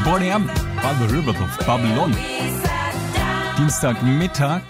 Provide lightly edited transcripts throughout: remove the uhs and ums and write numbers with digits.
Boney M. By the River of Babylon. Dienstagmittag.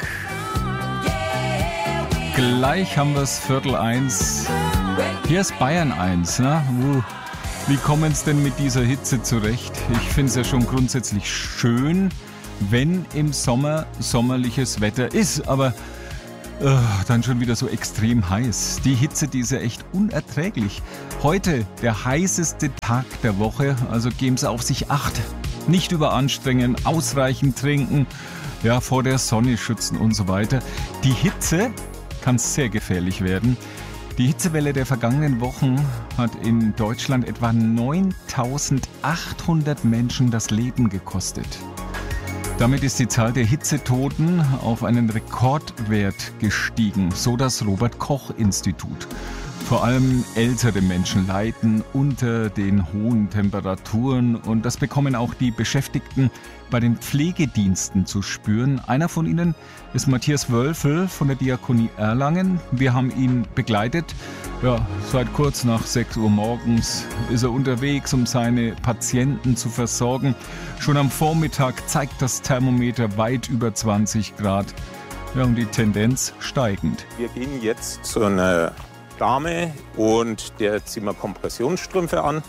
Gleich haben wir es 12:45. Hier ist Bayern 1. Ne? Wie kommen es denn mit dieser Hitze zurecht? Ich finde es ja schon grundsätzlich schön, wenn im Sommer sommerliches Wetter ist. Aber dann schon wieder so extrem heiß. Die Hitze, die ist ja echt unerträglich. Heute der heißeste Tag der Woche, also geben Sie auf sich Acht. Nicht überanstrengen, ausreichend trinken, ja, vor der Sonne schützen und so weiter. Die Hitze kann sehr gefährlich werden. Die Hitzewelle der vergangenen Wochen hat in Deutschland etwa 9.800 Menschen das Leben gekostet. Damit ist die Zahl der Hitzetoten auf einen Rekordwert gestiegen, so das Robert-Koch-Institut. Vor allem ältere Menschen leiden unter den hohen Temperaturen und das bekommen auch die Beschäftigten bei den Pflegediensten zu spüren. Einer von ihnen ist Matthias Wölfel von der Diakonie Erlangen. Wir haben ihn begleitet. Ja, seit kurz nach 6 Uhr morgens ist er unterwegs, um seine Patienten zu versorgen. Schon am Vormittag zeigt das Thermometer weit über 20 Grad. Ja, und die Tendenz steigend. Wir gehen jetzt zu einer Dame und der ziehen wir Kompressionsstrümpfe an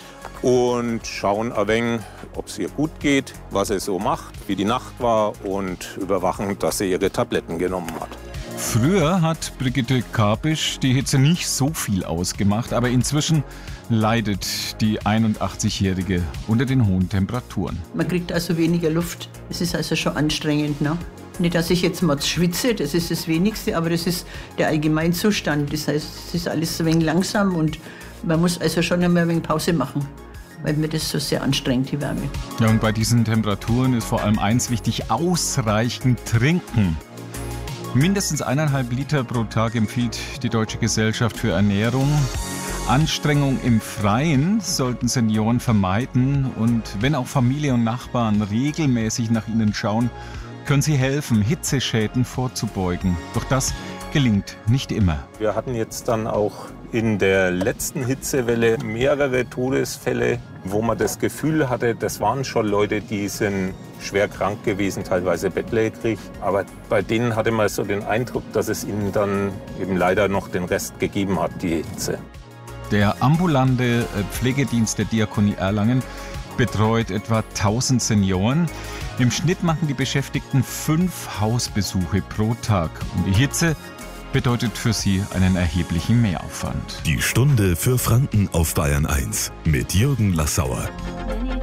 und schauen ein wenig, ob es ihr gut geht, was sie so macht, wie die Nacht war und überwachen, dass sie ihre Tabletten genommen hat. Früher hat Brigitte Karpisch die Hitze nicht so viel ausgemacht, aber inzwischen leidet die 81-Jährige unter den hohen Temperaturen. Man kriegt also weniger Luft. Es ist also schon anstrengend, ne? Nicht, dass ich jetzt mal schwitze, das ist das Wenigste, aber das ist der Allgemeinzustand. Das heißt, es ist alles ein wenig langsam und man muss also schon einmal ein wenig Pause machen, weil mir das so sehr anstrengt, die Wärme. Ja, und bei diesen Temperaturen ist vor allem eins wichtig: ausreichend trinken. Mindestens 1,5 Liter pro Tag empfiehlt die Deutsche Gesellschaft für Ernährung. Anstrengung im Freien sollten Senioren vermeiden. Und wenn auch Familie und Nachbarn regelmäßig nach ihnen schauen, können sie helfen, Hitzeschäden vorzubeugen. Doch das gelingt nicht immer. Wir hatten jetzt dann auch in der letzten Hitzewelle mehrere Todesfälle, wo man das Gefühl hatte, das waren schon Leute, die sind schwer krank gewesen, teilweise bettlägerig. Aber bei denen hatte man so den Eindruck, dass es ihnen dann eben leider noch den Rest gegeben hat, die Hitze. Der ambulante Pflegedienst der Diakonie Erlangen betreut etwa 1000 Senioren. Im Schnitt machen die Beschäftigten 5 Hausbesuche pro Tag. Und die Hitze bedeutet für sie einen erheblichen Mehraufwand. Die Stunde für Franken auf Bayern 1 mit Jürgen Lassauer.